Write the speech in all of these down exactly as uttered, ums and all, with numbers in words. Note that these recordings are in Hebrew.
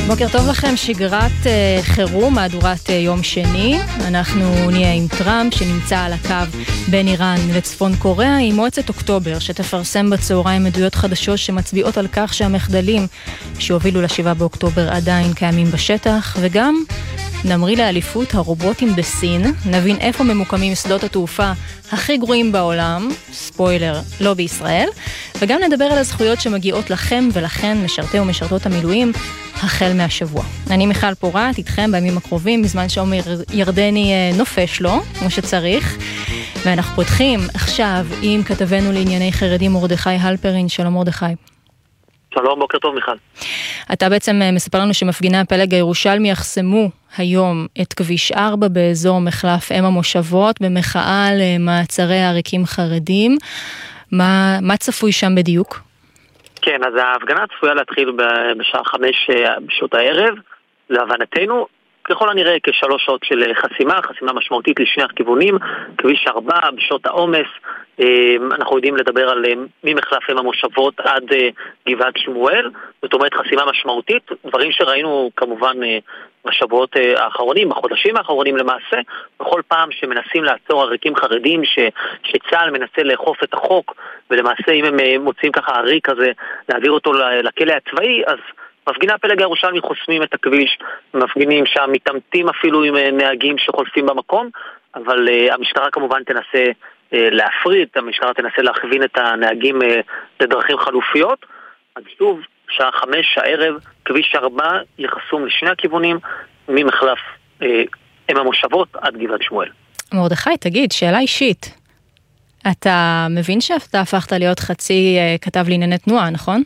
בוקר טוב לכם, שגרת uh, חירום, מהדורת uh, יום שני. אנחנו נהיה עם טראמפ שנמצא על הקו בין איראן לצפון קוריאה, עם מועצת אוקטובר שתפרסם בצהריים עדויות חדשות שמצביעות על כך שהמחדלים שהובילו לשבעה באוקטובר עדיין קיימים בשטח, וגם נמריא לאליפות הרובוטים בסין, נבין איפה ממוקמים שדות התעופה הכי גרועים בעולם, ספוילר, לא בישראל, וגם נדבר על הזכויות שמגיעות לכם ולכן, משרתי ומשרתות המילואים, החל מהשבוע. אני מיכל פורט, איתכם בימים הקרובים, בזמן שעומר ירדני נופש לו, כמו שצריך, ואנחנו פותחים עכשיו עם כתבנו לענייני חרדים מרדכי הלפרין. שלום מרדכי. שלום, בוקר טוב מיכל. אתה בעצם מספר לנו שמפגיני הפלג הירושלמי יחסמו היום את כביש ארבע באזור מחלף אם המושבות במחאה למעצרי העריקים חרדים. מה, מה צפוי שם בדיוק? כן, אז ההפגנה צפויה להתחיל בשעה חמש בשעות הערב, להבנתנו, ככל הנראה כשלוש שעות של חסימה, חסימה משמעותית לשני הכיוונים, כביש ארבע בשעות העומס, אנחנו יודעים לדבר על ממחלף אם המושבות עד גבעת שמואל, זאת אומרת חסימה משמעותית, דברים שראינו כמובן בשבועות האחרונים, בחודשים האחרונים למעשה, בכל פעם שמנסים לעצור עריקים חרדים, ש, שצה"ל מנסה לאכוף את החוק, ולמעשה אם הם מוצאים ככה עריק כזה, להעביר אותו לכלא הצבאי, אז מפגיני הפלג הירושלמי חוסמים את הכביש, מפגינים שם, מתעמתים אפילו עם נהגים שחולפים במקום, אבל uh, המשטרה כמובן תנסה uh, להפריד, המשטרה תנסה להכווין את הנהגים uh, לדרכים חלופיות. אז שוב, שעה חמש הערב, כביש ארבע יחסום לשני הכיוונים, ממחלף uh, אם המושבות עד גבעת שמואל. מרדכי, תגיד, שאלה אישית. אתה מבין שאתה הפכת להיות חצי uh, כתב לענייני תנועה, נכון?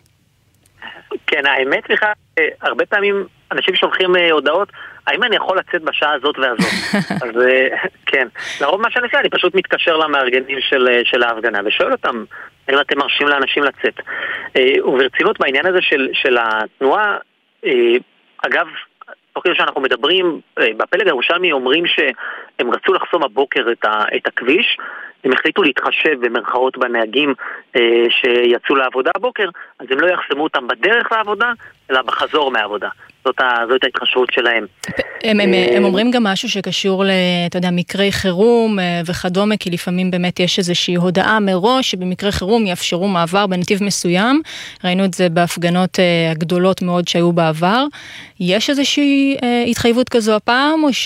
כן, האמת בכלל, הרבה פעמים אנשים שולחים הודעות, האם אני יכול לצאת בשעה הזאת והזאת? אז כן, לרוב מה שאני עושה, אני פשוט מתקשר למארגנים של, של ההפגנה, ושואל אותם, האם אתם מרשים לאנשים לצאת? וברצינות בעניין הזה של, של התנועה, אגב, תוך כדי שאנחנו מדברים, בפלג הירושלמי אומרים שהם רצו לחסום הבוקר את, ה, את הכביש, הם החליטו להתחשב במרכאות בנהגים אה, שיצאו לעבודה הבוקר, אז הם לא יחסמו אותם בדרך לעבודה, אלא בחזור מהעבודה. זאת, ה, זאת ההתחשבות שלהם. הם, הם, הם אומרים גם משהו שקשור אתה יודע, מקרי חירום וכדומה, כי לפעמים באמת יש איזושהי הודעה מראש שבמקרה חירום יאפשרו מעבר בנתיב מסוים. ראינו את זה בהפגנות הגדולות מאוד שהיו בעבר. יש איזושהי התחייבות כזו הפעם, או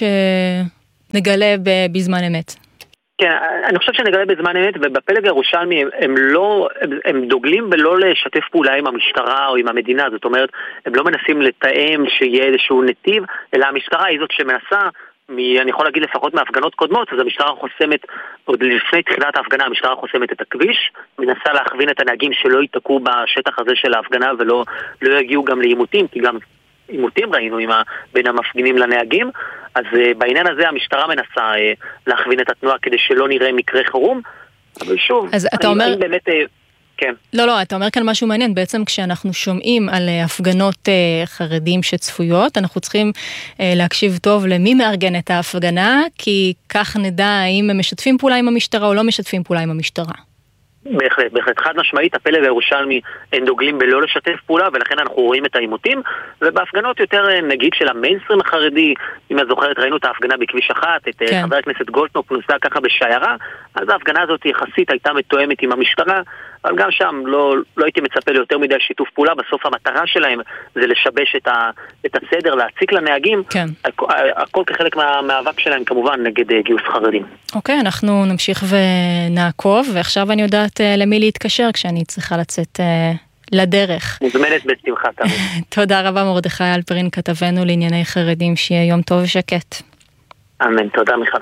שנגלה בזמן אמת? כן, אני חושב שנגלה בזמן אמת, ובפלג הירושלמי הם, הם לא, הם, הם דוגלים בלא לשתף פעולה עם המשטרה או עם המדינה, זאת אומרת, הם לא מנסים לתאם שיהיה איזשהו נתיב, אלא המשטרה היא זאת שמנסה, מ, אני יכול להגיד לפחות מהפגנות קודמות, אז המשטרה חוסמת, עוד לפני תחילת ההפגנה, המשטרה חוסמת את הכביש, מנסה להכווין את הנהגים שלא ייתקעו בשטח הזה של ההפגנה ולא לא יגיעו גם לעימותים, כי גם עימותים ראינו עם ה, בין המפגינים לנהגים, אז uh, בעניין הזה המשטרה מנסה uh, להכווין את התנועה כדי שלא נראה מקרה חירום, אבל שוב, אז אני, אתה אומר... אני באמת... Uh, כן. לא, לא, אתה אומר כאן משהו מעניין, בעצם כשאנחנו שומעים על uh, הפגנות uh, חרדים שצפויות, אנחנו צריכים uh, להקשיב טוב למי מארגן את ההפגנה, כי כך נדע האם הם משתפים פעולה עם המשטרה או לא משתפים פעולה עם המשטרה. בהחלט, בהחלט. חד משמעית, הפלג הירושלמי הם דוגלים בלא לשתף פעולה, ולכן אנחנו רואים את העימותים, ובהפגנות יותר נגיד של המיינסטרים החרדי, אם את זוכרת, ראינו את ההפגנה בכביש אחת, את כן. חבר הכנסת גולדקנופ נוסע ככה בשיירה, אז ההפגנה הזאת יחסית הייתה מתואמת עם המשטרה, אבל גם שם לא, לא הייתי מצפה ליותר מדי שיתוף פעולה, בסוף המטרה שלהם זה לשבש את, ה, את הסדר, להציק לנהגים, כן. הכ, הכל כחלק מהמאבק שלהם כמובן נגד גיוס חרדים. אוקיי, אנחנו נמשיך ונעקוב, ועכשיו אני יודעת למי להתקשר כשאני צריכה לצאת לדרך. מוזמנת בשמחה תמיד. תודה רבה מרדכי הלפרין, כתבנו לענייני חרדים, שיהיה יום טוב ושקט. אמן, תודה מיכל.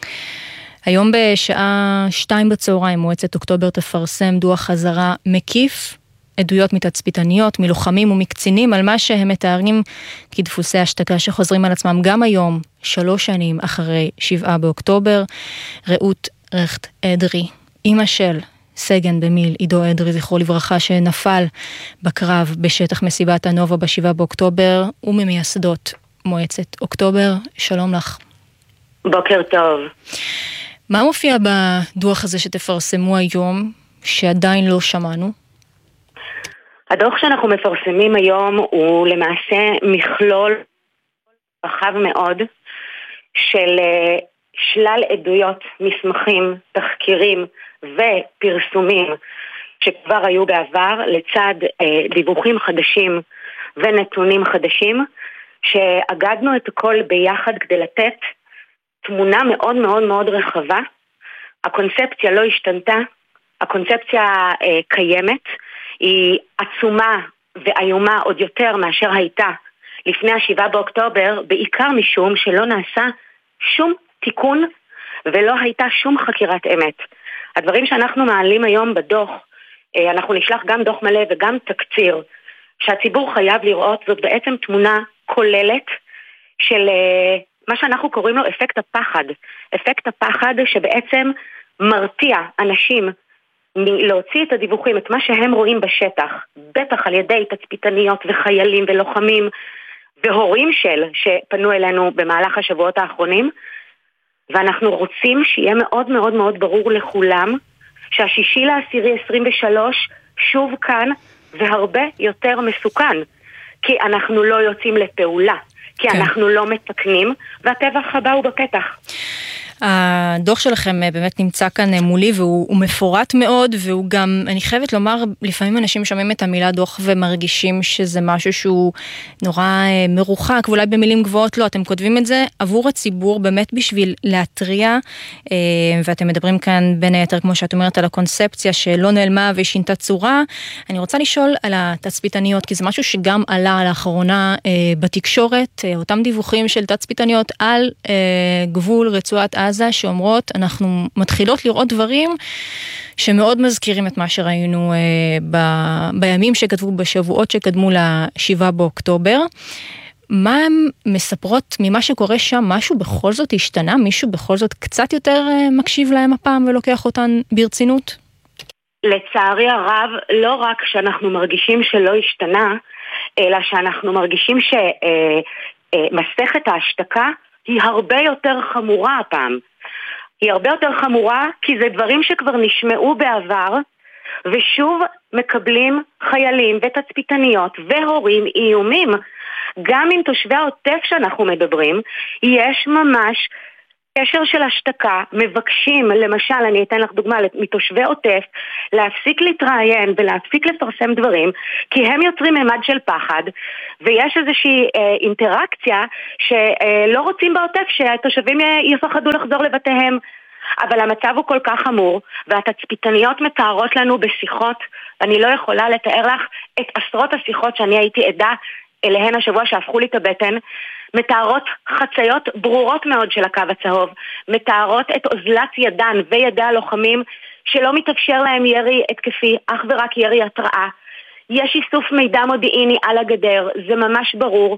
היום בשעה שתיים בצהריים מועצת אוקטובר תפרסם דוח חזרה מקיף, עדויות מתצפיתניות, מלוחמים ומקצינים על מה שהם מתארים כדפוסי השתקה שחוזרים על עצמם גם היום, שלוש שנים אחרי שבעה באוקטובר. רעות רכט אדרי, אמא של סגן במיל עידו אדרי, זכרו לברכה, שנפל בקרב בשטח מסיבת הנובה בשבעה באוקטובר, וממייסדות מועצת אוקטובר. שלום לך. בוקר טוב. מה מופיע בדוח הזה שתפרסמו היום, שעדיין לא שמענו? הדוח שאנחנו מפרסמים היום הוא למעשה מכלול רחב מאוד של שלל עדויות, מסמכים, תחקירים ופרסומים שכבר היו בעבר, לצד אה, דיווחים חדשים ונתונים חדשים, שאגדנו את הכל ביחד כדי לתת תמונה מאוד מאוד מאוד רחבה. הקונספציה לא השתנתה, הקונספציה אה, קיימת, היא עצומה ואיומה עוד יותר מאשר הייתה לפני השבעה באוקטובר, בעיקר משום שלא נעשה שום תיקון ולא הייתה שום חקירת אמת. הדברים שאנחנו מעלים היום בדוח, אנחנו נשלח גם דוח מלא וגם תקציר, שהציבור חייב לראות, זאת בעצם תמונה כוללת של מה שאנחנו קוראים לו אפקט הפחד. אפקט הפחד שבעצם מרתיע אנשים מלהוציא את הדיווחים, את מה שהם רואים בשטח, בטח על ידי תצפיתניות וחיילים ולוחמים והורים של שפנו אלינו במהלך השבועות האחרונים, ואנחנו רוצים שיהיה מאוד מאוד מאוד ברור לכולם שהשישי לעשירי עשרים ושלוש שוב כאן והרבה יותר מסוכן, כי אנחנו לא יוצאים לפעולה, כי כן. אנחנו לא מתקנים, והטבח הבא הוא בפתח. הדוח שלכם באמת נמצא כאן מולי והוא מפורט מאוד, והוא גם, אני חייבת לומר, לפעמים אנשים שומעים את המילה דוח ומרגישים שזה משהו שהוא נורא מרוחק, ואולי במילים גבוהות לא, אתם כותבים את זה עבור הציבור באמת בשביל להטריע, ואתם מדברים כאן בין היתר, כמו שאת אומרת, על הקונספציה שלא נעלמה ושינתה צורה. אני רוצה לשאול על התצפיתניות, כי זה משהו שגם עלה לאחרונה בתקשורת, אותם דיווחים של תצפיתניות על גבול רצועת עזה שאומרות, אנחנו מתחילות לראות דברים שמאוד מזכירים את מה שראינו אה, ב, בימים שכתבו, בשבועות שקדמו לשבעה באוקטובר. מה הן מספרות ממה שקורה שם? משהו בכל זאת השתנה? מישהו בכל זאת קצת יותר אה, מקשיב להם הפעם ולוקח אותן ברצינות? לצערי הרב, לא רק שאנחנו מרגישים שלא השתנה, אלא שאנחנו מרגישים שמסכת ההשתקה היא הרבה יותר חמורה הפעם. היא הרבה יותר חמורה כי זה דברים שכבר נשמעו בעבר, ושוב מקבלים חיילים ותצפיתניות והורים איומים. גם עם תושבי העוטף שאנחנו מדברים, יש ממש קשר של השתקה, מבקשים, למשל, אני אתן לך דוגמה, מתושבי עוטף, להפסיק להתראיין ולהפסיק לפרסם דברים, כי הם יוצרים ממד של פחד, ויש איזושהי אה, אינטראקציה שלא רוצים בעוטף שהתושבים יפחדו לחזור לבתיהם, אבל המצב הוא כל כך חמור, והתצפיתניות מתארות לנו בשיחות, אני לא יכולה לתאר לך את עשרות השיחות שאני הייתי עדה אליהן השבוע שהפכו לי את הבטן, מתארות חציות ברורות מאוד של הקו הצהוב, מתארות את אוזלת ידן וידי הלוחמים שלא מתאפשר להם ירי התקפי, אך ורק ירי התראה. יש איסוף מידע מודיעיני על הגדר, זה ממש ברור.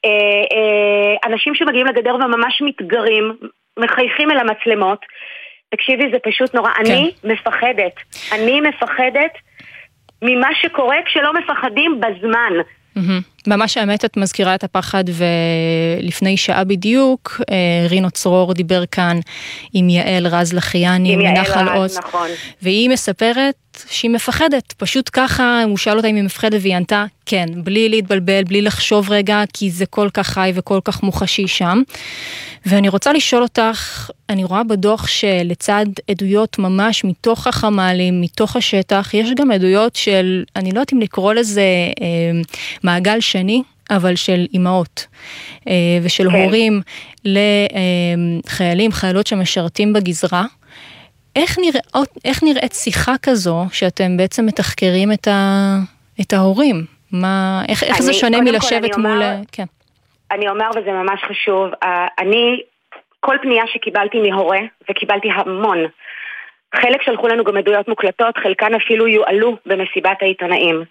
אנשים שמגיעים לגדר וממש מתגרים, מחייכים אל המצלמות. תקשיבי, זה פשוט נורא. כן. אני מפחדת. אני מפחדת ממה שקורה כשלא מפחדים בזמן. ממש האמת את מזכירה את הפחד, ולפני שעה בדיוק רינו צרור דיבר כאן עם יעל רז לחיאני מנחל עוז, נכון. והיא מספרת שהיא מפחדת, פשוט ככה. הוא שאל אותה אם היא מפחדת והיא ענתה כן, בלי להתבלבל, בלי לחשוב רגע, כי זה כל כך חי וכל כך מוחשי שם. ואני רוצה לשאול אותך, אני רואה בדוח שלצד עדויות ממש מתוך החמ"לים, מתוך השטח, יש גם עדויות של, אני לא יודעת אם לקרוא לזה אה, מעגל שני, אבל של אימהות אה, ושל כן. הורים לחיילים, חיילות שמשרתים בגזרה. איך נראות, איך נראית שיחה כזו שאתם בעצם מתחקרים את ה, את ההורים? מה, איך, איך אני, זה שונה מלשבת מול... אומר, כן. אני אומר, וזה ממש חשוב, אני, כל פנייה שקיבלתי מהורה, וקיבלתי המון, חלק שלחו לנו גם עדויות מוקלטות, חלקן אפילו יועלו במסיבת העיתונאים.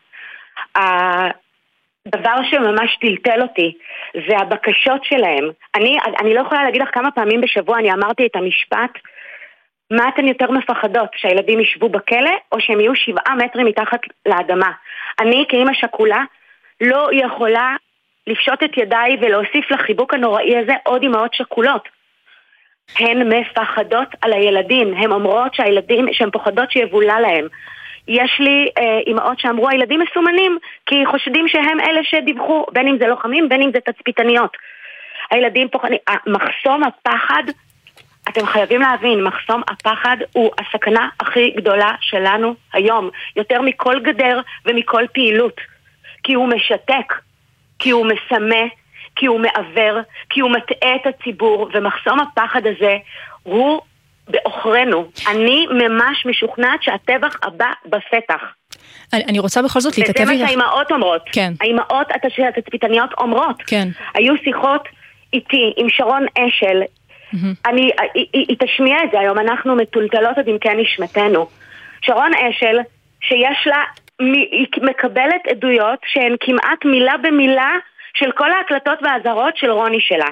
הדבר שממש טלטל אותי, זה הבקשות שלהם. אני, אני לא יכולה להגיד לך כמה פעמים בשבוע אני אמרתי את המשפט, מה אתן יותר מפחדות? שהילדים ישבו בכלא, או שהם יהיו שבעה מטרים מתחת לאדמה? אני, כאמא שכולה, לא יכולה לפשוט את ידיי ולהוסיף לחיבוק הנוראי הזה עוד אמהות שכולות. הן מפחדות על הילדים, הן אומרות שהילדים, שהן פוחדות שיבולה להם. יש לי אה, אימהות שאמרו, הילדים מסומנים, כי חושדים שהם אלה שדיווחו, בין אם זה לוחמים, בין אם זה תצפיתניות. הילדים פוחדים, מחסום הפחד, אתם חייבים להבין, מחסום הפחד הוא הסכנה הכי גדולה שלנו היום, יותר מכל גדר ומכל פעילות, כי הוא משתק, כי הוא מסמא, כי הוא מעבר, כי הוא מטעה את הציבור, ומחסום הפחד הזה הוא באוכרנו. אני ממש משוכנעת שהטבח הבא בפתח. אני, אני רוצה בכל זאת להתעכב... וזה מה שהאימהות אומרות. כן. האימהות התצפיתניות אומרות. כן. היו שיחות איתי עם שרון אשל, mm-hmm. אני, היא, היא תשמיע את זה היום, אנחנו מטולטלות עד עמקי נשמתנו. שרון אשל, שיש לה, היא מקבלת עדויות שהן כמעט מילה במילה של כל ההקלטות והאזהרות של רוני שלה.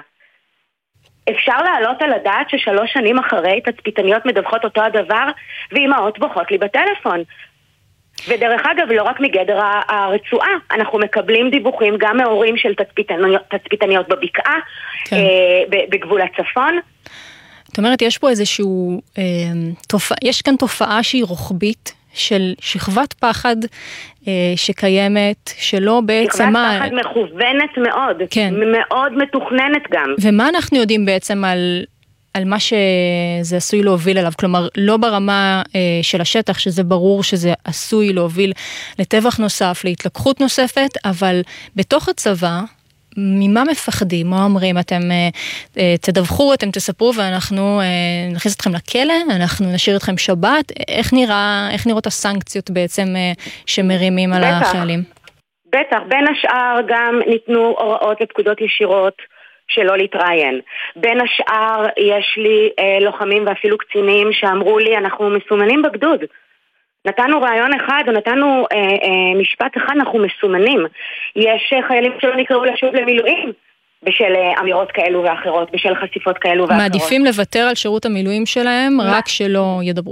אפשר להעלות על הדעת ששלוש שנים אחרי תצפיתניות מדווחות אותו הדבר, ואימהות בוכות לי בטלפון. ודרך אגב, לא רק מגדר הרצועה, אנחנו מקבלים דיווחים גם מהורים של תצפיתניות, תצפיתניות בבקעה, כן. אה, בגבול הצפון. זאת אומרת, יש פה איזשהו, אה, תופע, יש כאן תופעה שהיא רוחבית, של שכבת פחד אה, שקיימת, שלא בעצם... שכבת פחד מכוונת מאוד, כן. מאוד מתוכננת גם. ומה אנחנו יודעים בעצם על... על מה שזה עשוי להוביל אליו, כלומר לא ברמה אה, של השטח, שזה ברור שזה עשוי להוביל לטבח נוסף, להתלקחות נוספת, אבל בתוך הצבא, ממה מפחדים? מה אומרים? אתם אה, אה, תדווחו, אתם תספרו, ואנחנו אה, נכניס אתכם לכלא, אנחנו נשאיר אתכם שבת, איך נראה, איך נראות הסנקציות בעצם אה, שמרימים על בטח, החיילים? בטח, בין השאר גם ניתנו הוראות לפקודות ישירות, שלא להתראיין. בין השאר יש לי אה, לוחמים ואפילו קצינים שאמרו לי, אנחנו מסומנים בגדוד. נתנו רעיון אחד או נתנו אה, אה, משפט אחד, אנחנו מסומנים. יש אה, חיילים שלא נקראו לשוב למילואים בשל אה, אמירות כאלו ואחרות, בשל חשיפות כאלו ואחרות. מעדיפים לוותר על שירות המילואים שלהם, מה? רק שלא ידברו.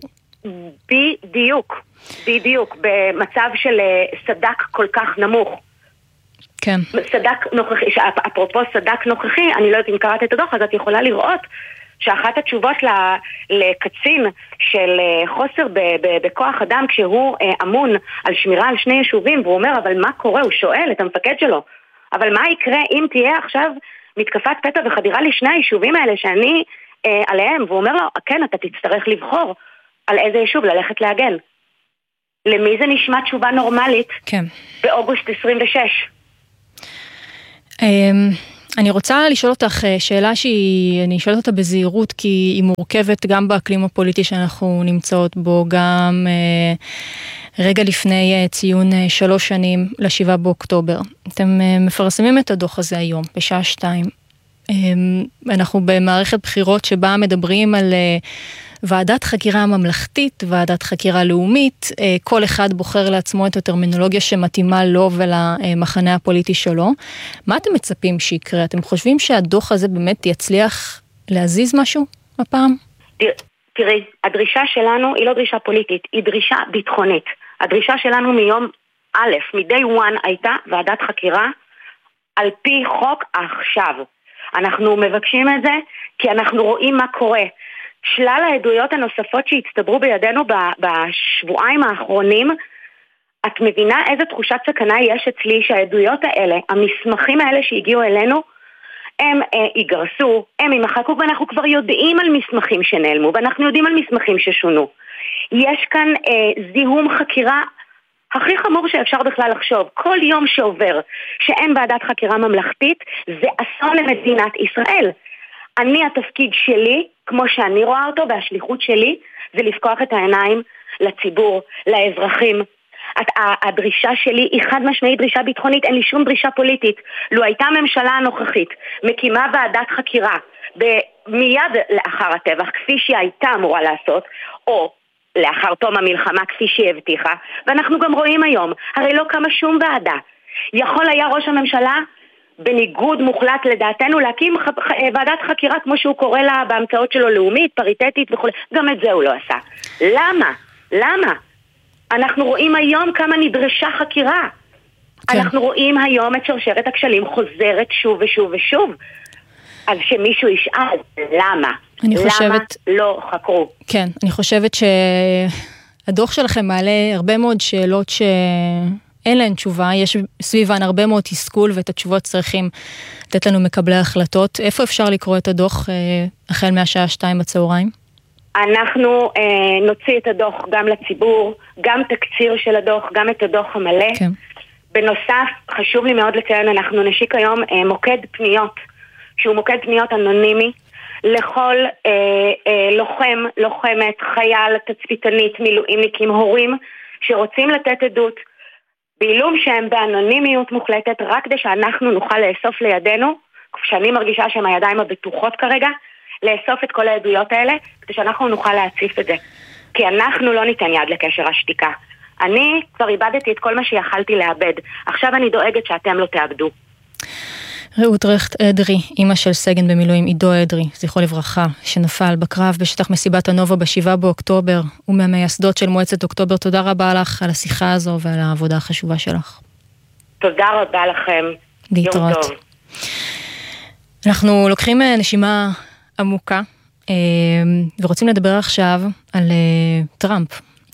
בדיוק, בדיוק, במצב של אה, סדק כל כך נמוך. כן. סדק נוכחי, אפרופו סדק נוכחי, אני לא יודעת אם קראת את הדוח, אז את יכולה לראות שאחת התשובות לקצין של חוסר בכוח אדם, כשהוא אמון על שמירה על שני יישובים, והוא אומר, אבל מה קורה? הוא שואל את המפקד שלו, אבל מה יקרה אם תהיה עכשיו מתקפת פתע וחדירה לשני היישובים האלה שאני עליהם? והוא אומר לו, כן, אתה תצטרך לבחור על איזה יישוב ללכת להגן. למי זה נשמע תשובה נורמלית? כן. באוגוסט עשרים ושש. אני רוצה לשאול אותך שאלה שהיא, אני שואלת אותה בזהירות, כי היא מורכבת גם באקלים הפוליטי שאנחנו נמצאות בו, גם רגע לפני ציון שלוש שנים לשבעה באוקטובר. אתם מפרסמים את הדוח הזה היום, בשעה שתיים. אנחנו במערכת בחירות שבה מדברים על ועדת חקירה ממלכתית, ועדת חקירה לאומית, כל אחד בוחר לעצמו את הטרמינולוגיה שמתאימה לו ולמחנה הפוליטי שלו. מה אתם מצפים שיקרה? אתם חושבים שהדוח הזה באמת יצליח להזיז משהו הפעם? תראי, הדרישה שלנו היא לא דרישה פוליטית, היא דרישה ביטחונית. הדרישה שלנו מיום א', מ-day one הייתה ועדת חקירה על פי חוק עכשיו. אנחנו מבקשים את זה כי אנחנו רואים מה קורה. שלל העדויות הנוספות שהצטברו בידינו בשבועיים האחרונים, את מבינה איזה תחושת סכנה יש אצלי שהעדויות האלה, המסמכים האלה שהגיעו אלינו, הם אה, ייגרסו, הם יימחקו, ואנחנו כבר יודעים על מסמכים שנעלמו, ואנחנו יודעים על מסמכים ששונו. יש כאן אה, זיהום חקירה הכי חמור שאפשר בכלל לחשוב. כל יום שעובר שאין ועדת חקירה ממלכתית, זה אסון למדינת ישראל. אני, התפקיד שלי, כמו שאני רואה אותו, והשליחות שלי, זה לפקוח את העיניים לציבור, לאזרחים. הדרישה שלי היא חד משמעית דרישה ביטחונית, אין לי שום דרישה פוליטית. לו הייתה הממשלה הנוכחית מקימה ועדת חקירה מיד לאחר הטבח, כפי שהיא הייתה אמורה לעשות, או לאחר תום המלחמה כפי שהיא הבטיחה, ואנחנו גם רואים היום, הרי לא קמה שום ועדה. יכול היה ראש הממשלה בניגוד מוחלט לדעתנו להקים ועדת חקירה כמו שהוא קורא לה בהמצאות שלו, לאומית, פריטטית וכו'. גם את זה הוא לא עשה. למה? למה? אנחנו רואים היום כמה נדרשה חקירה. כן. אנחנו רואים היום את שרשרת הכשלים חוזרת שוב ושוב ושוב. אז שמישהו ישאל למה? אני חושבת... למה לא חקרו? כן, אני חושבת ש... הדוח שלכם מעלה הרבה מאוד שאלות שאין להן תשובה, יש סביבן הרבה מאוד תסכול, ואת התשובות צריכים לתת לנו מקבלי ההחלטות. איפה אפשר לקרוא את הדוח החל מהשעה שתיים בצהריים? אנחנו אה, נוציא את הדוח גם לציבור, גם תקציר של הדוח, גם את הדוח המלא. כן. בנוסף, חשוב לי מאוד לציין, אנחנו נשיק היום אה, מוקד פניות, שהוא מוקד פניות אנונימי, לכל אה, אה, לוחם, לוחמת, חייל, תצפיתנית, מילואימניקים, הורים, שרוצים לתת עדות, בעילום שהם באנונימיות מוחלטת, רק כדי שאנחנו נוכל לאסוף לידינו, כשאני מרגישה שהם הידיים הבטוחות כרגע, לאסוף את כל העדויות האלה, כדי שאנחנו נוכל להציף את זה. כי אנחנו לא ניתן יד לקשר השתיקה. אני כבר איבדתי את כל מה שיכלתי לאבד. עכשיו אני דואגת שאתם לא תאבדו. רעות רכט אדרי, אמא של סגן במילואים עידו אדרי, זכרו לברכה, שנפל בקרב בשטח מסיבת הנובה בשבעה באוקטובר, ומהמייסדות של מועצת אוקטובר. תודה רבה לך על השיחה הזו ועל העבודה החשובה שלך. תודה רבה לכם. להתראות. יום טוב. אנחנו לוקחים נשימה עמוקה, ורוצים לדבר עכשיו על טראמפ,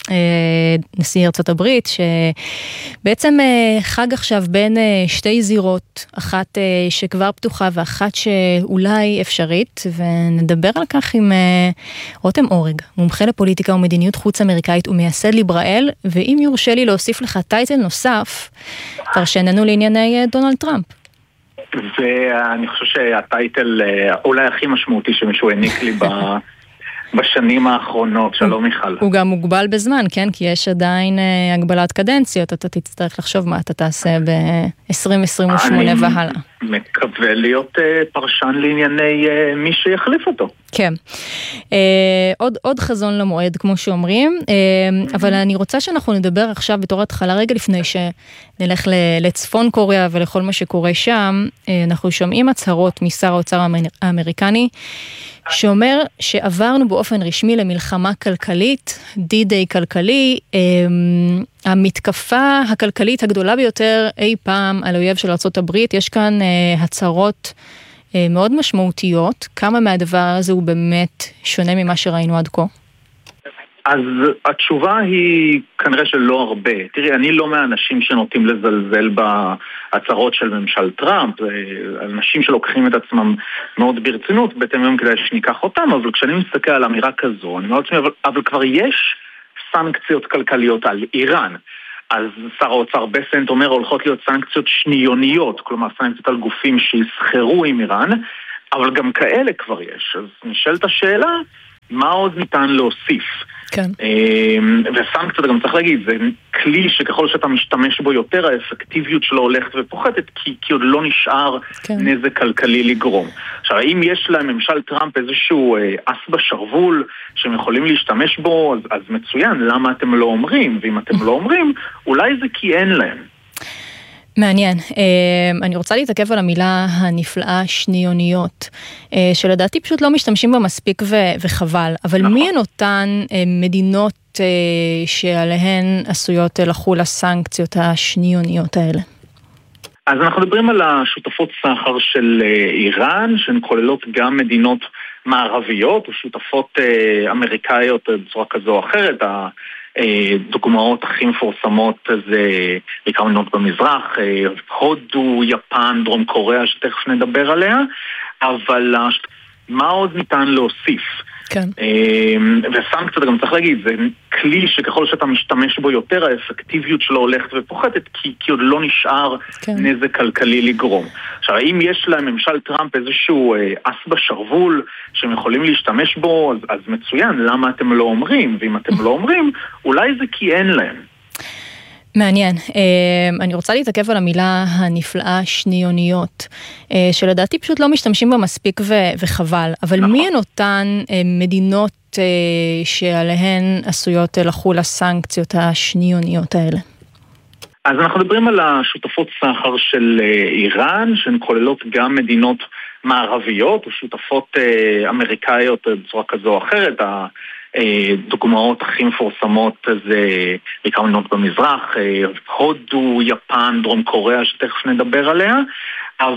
נשיא ארצות הברית, שבעצם חג עכשיו בין שתי זירות, אחת שכבר פתוחה ואחת שאולי אפשרית, ונדבר על כך עם רותם אורג, מומחה לפוליטיקה ומדיניות חוץ אמריקאית ומייסד ליבראל, ואם יורשה לי להוסיף לך טייטל נוסף, פרשננו לענייני דונלד טראמפ. ואני חושב שהטייטל אולי הכי משמעותי שמישהו העניק לי בשנים האחרונות. שלום מיכל. הוא גם מוגבל בזמן, כן? כי יש עדיין הגבלת קדנציות, אתה תצטרך לחשוב מה אתה תעשה ב-עשרים עשרים ושמונה והלאה. אני מקווה להיות פרשן לענייני מי שיחליף אותו. כן. עוד, עוד חזון למועד, כמו שאומרים, אבל אני רוצה שאנחנו נדבר עכשיו בתור התחלה, רגע לפני שנלך לצפון קוריאה ולכל מה שקורה שם. אנחנו שומעים הצהרות משר האוצר האמריקני, שאומר שעברנו באופן רשמי למלחמה כלכלית, די-דיי כלכלי, המתקפה הכלכלית הגדולה ביותר אי פעם על האויב של ארצות הברית. יש כאן הצהרות מאוד משמעותיות. כמה מהדבר הזה הוא באמת שונה ממה שראינו עד כה? אז התשובה היא כנראה שלא הרבה. תראי, אני לא מהאנשים שנוטים לזלזל בהצהרות של ממשל טראמפ, אנשים שלוקחים את עצמם מאוד ברצינות, בעצם היום כדאי שניקח אותם, אבל כשאני מסתכל על אמירה כזו, אני מאוד שמי, אבל, אבל כבר יש סנקציות כלכליות על איראן. אז שר האוצר בסנט אומר, הולכות להיות סנקציות שניוניות, כלומר סנקציות על גופים שיסחרו עם איראן, אבל גם כאלה כבר יש. אז נשאלת השאלה, מה עוד ניתן להוסיף? כן. וסנקציות, גם צריך להגיד, זה כלי שככל שאתה משתמש בו יותר, האפקטיביות שלו הולכת ופוחתת, כי, כי עוד לא נשאר כן. נזק כלכלי לגרום. עכשיו, האם יש להם ממשל טראמפ איזשהו אס בשרוול שהם יכולים להשתמש בו, אז, אז מצוין, למה אתם לא אומרים? ואם אתם לא אומרים, אולי זה כי אין להם. מעניין. אני רוצה להתעכב על המילה הנפלאה שניוניות, שלדעתי פשוט לא משתמשים בה מספיק וחבל, אבל מי הן אותן מדינות שעליהן עשויות לחול הסנקציות השניוניות האלה? אז אנחנו מדברים על השותפות סחר של איראן, שהן כוללות גם מדינות מערביות, או שותפות אמריקאיות בצורה כזו או אחרת. דוגמאות הכי מפורסמות זה בעיקר מדינות במזרח, הודו, יפן, דרום קוריאה, שתכף נדבר עליה, אבל מה עוד ניתן להוסיף? כן. וסנקציות, גם צריך להגיד, זה כלי שככל שאתה משתמש בו יותר, האפקטיביות שלו הולכת ופוחתת, כי, כי עוד לא נשאר כן. נזק כלכלי לגרום. עכשיו, האם יש להם ממשל טראמפ איזשהו אס בשרוול שהם יכולים להשתמש בו, אז, אז מצוין, למה אתם לא אומרים? ואם אתם לא אומרים, אולי זה כי אין להם. מעניין. אני רוצה להתעכב על המילה הנפלאה שניוניות, שלדעתי פשוט לא משתמשים בה מספיק וחבל, אבל מי הן אותן מדינות שעליהן עשויות לחול הסנקציות השניוניות האלה? אז אנחנו מדברים על השותפות סחר של איראן, שהן כוללות גם מדינות מערביות, או שותפות אמריקאיות בצורה כזו או אחרת. דוגמאות הכי מפורסמות זה בעיקר מדינות במזרח, הודו, יפן, דרום קוריאה, שתכף נדבר עליה.